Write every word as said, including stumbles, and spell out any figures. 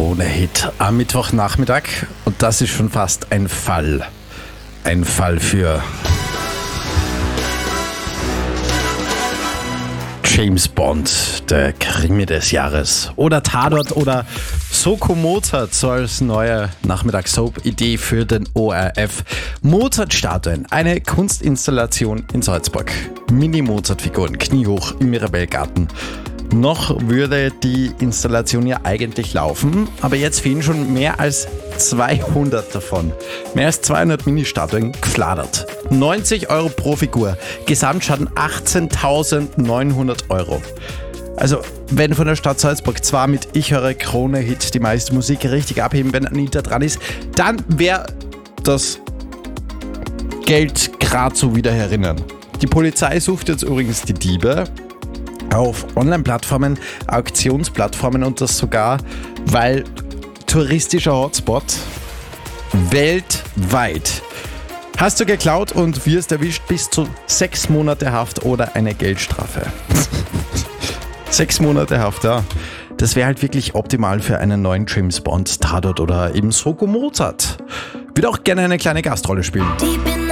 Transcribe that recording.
Krone-Hit am Mittwochnachmittag und das ist schon fast ein Fall. Ein Fall für James Bond, der Krimi des Jahres. Oder Tatort oder Soko Mozart, so als neue Nachmittags-Soap-Idee für den O R F. Mozart-Statuen, eine Kunstinstallation in Salzburg. Mini-Mozart-Figuren, kniehoch im Mirabellgarten. Noch würde die Installation ja eigentlich laufen, aber jetzt fehlen schon mehr als zweihundert davon. Mehr als zweihundert Mini-Statuen gefladert. neunzig Euro pro Figur. Gesamtschaden achtzehntausendneunhundert Euro. Also, wenn von der Stadt Salzburg zwar mit Ich höre Krone-Hit die meiste Musik richtig abheben, wenn Anita dran ist, dann wäre das Geld gerade so wieder herinnen. Die Polizei sucht jetzt übrigens die Diebe auf Online-Plattformen, Auktionsplattformen und das sogar, weil touristischer Hotspot weltweit. Hast du geklaut und wirst erwischt, bis zu sechs Monate Haft oder eine Geldstrafe. Sechs Monate Haft, ja. Das wäre halt wirklich optimal für einen neuen James Bond, Tatort oder eben Soko Mozart. Würde auch gerne eine kleine Gastrolle spielen.